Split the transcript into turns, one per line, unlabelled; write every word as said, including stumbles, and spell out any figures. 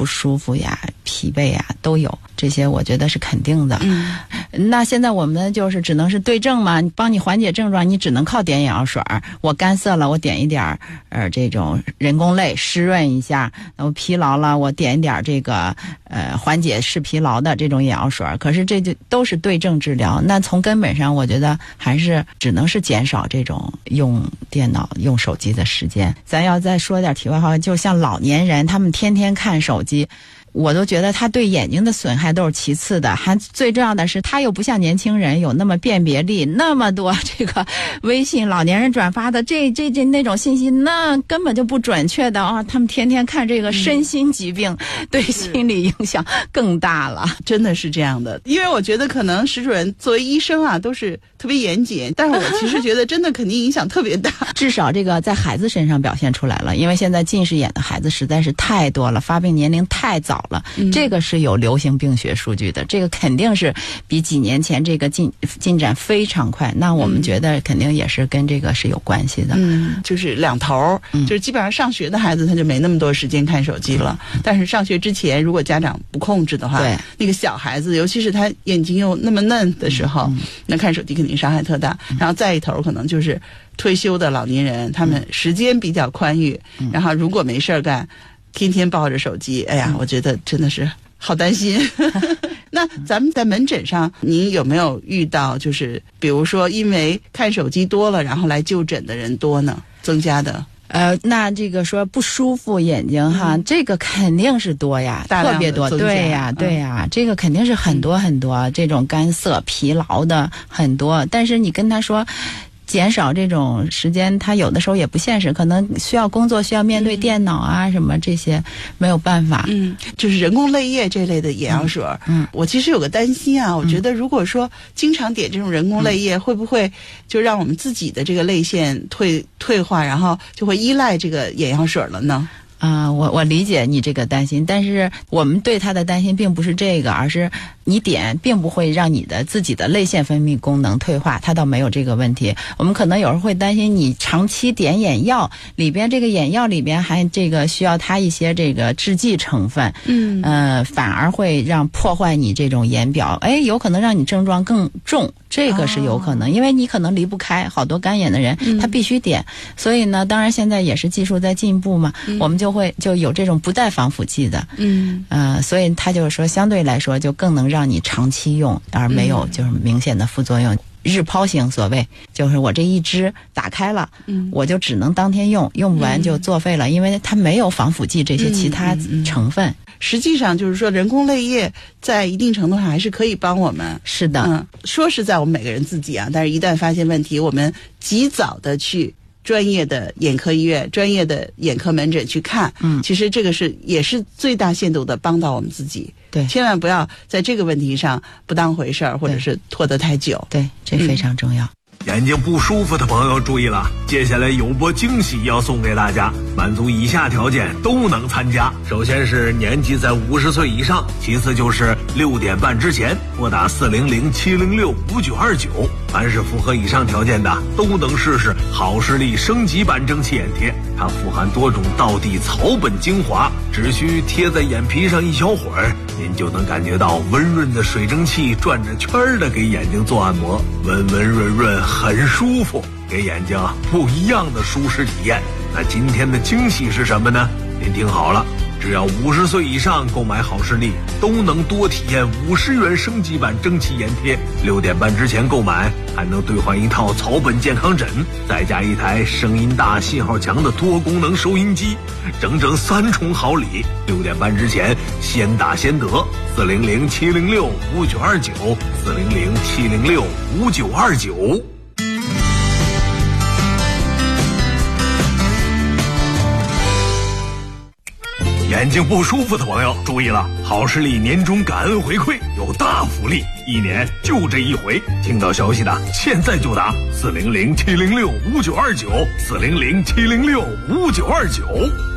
不舒服呀、疲惫呀都有，这些我觉得是肯定的。嗯，那现在我们就是只能是对症嘛，帮你缓解症状，你只能靠点眼药水。我干涩了，我点一点呃这种人工泪湿润一下；我疲劳了，我点一点这个呃缓解视疲劳的这种眼药水。可是这就都是对症治疗。那从根本上，我觉得还是只能是减少这种用电脑、用手机的时间。咱要再说点题外话，就像老年人，他们天天看手机。我都觉得他对眼睛的损害都是其次的，还最重要的是他又不像年轻人有那么辨别力，那么多这个微信老年人转发的这这这那种信息，那根本就不准确的啊！他们天天看这个身心疾病，嗯、对心理影响更大了，
真的是这样的。因为我觉得可能石主任作为医生啊，都是特别严谨，但是我其实觉得真的肯定影响特别大。
至少这个在孩子身上表现出来了，因为现在近视眼的孩子实在是太多了，发病年龄太早了。嗯、这个是有流行病学数据的，这个肯定是比几年前这个进进展非常快。那我们觉得肯定也是跟这个是有关系的。
嗯，就是两头，嗯、就是基本上上学的孩子他就没那么多时间看手机了，嗯、但是上学之前如果家长不控制的话，对那个小孩子，尤其是他眼睛又那么嫩的时候，嗯、那看手机肯定伤害特大。嗯、然后再一头可能就是退休的老年人，他们时间比较宽裕，嗯、然后如果没事干。天天抱着手机，哎呀，我觉得真的是好担心。那咱们在门诊上，您有没有遇到就是比如说因为看手机多了，然后来就诊的人多呢？增加的？
呃，那这个说不舒服眼睛哈，嗯、这个肯定是多呀，特别多，对呀，对呀，嗯、这个肯定是很多很多，这种干涩、疲劳的很多。但是你跟他说。减少这种时间，他有的时候也不现实，可能需要工作，需要面对电脑啊、嗯、什么这些，没有办法。
嗯，就是人工泪液这类的眼药水。嗯，我其实有个担心啊，我觉得如果说经常点这种人工泪液，嗯、会不会就让我们自己的这个泪腺退退化，然后就会依赖这个眼药水了呢？
啊、呃，我我理解你这个担心，但是我们对他的担心并不是这个，而是你点并不会让你的自己的泪腺分泌功能退化，它倒没有这个问题。我们可能有时候会担心你长期点眼药，里边这个眼药里边还这个需要它一些这个制剂成分，嗯，呃，反而会让破坏你这种眼表，哎，有可能让你症状更重。这个是有可能，因为你可能离不开，好多干眼的人他必须点，所以呢，当然现在也是技术在进步嘛，我们就会就有这种不带防腐剂的，嗯，呃，所以他就是说相对来说就更能让你长期用，而没有就是明显的副作用。日抛型所谓就是我这一支打开了，嗯，我就只能当天用，用不完就作废了，因为它没有防腐剂这些其他成分。
实际上就是说人工泪液在一定程度上还是可以帮我们。
是的，
嗯，说实在我们每个人自己啊，但是一旦发现问题，我们及早的去专业的眼科医院、专业的眼科门诊去看，嗯，其实这个是也是最大限度的帮到我们自己。
对，
千万不要在这个问题上不当回事儿，或者是拖得太久。
对，这非常重要。
嗯，眼睛不舒服的朋友注意了，接下来有波惊喜要送给大家，满足以下条件都能参加。首先是年纪在五十岁以上，其次就是六点半之前拨打四零零七零六五九二九。凡是符合以上条件的，都能试试好视力升级版蒸汽眼贴。它富含多种道地草本精华，只需贴在眼皮上一小会儿，您就能感觉到温润的水蒸气转着圈儿的给眼睛做按摩，温温润润很舒服，给眼睛不一样的舒适体验。那今天的惊喜是什么呢？您听好了，只要五十岁以上购买好视力，都能多体验五十元升级版蒸汽眼贴。六点半之前购买，还能兑换一套草本健康枕，再加一台声音大、信号强的多功能收音机，整整三重好礼。六点半之前先打先得，四零零七零六五九二九，四零零七零六五九二九。眼睛不舒服的朋友注意了，好视力年终感恩回馈有大福利，一年就这一回，听到消息的现在就打四零零七零六五九二九，四零零七零六五九二九。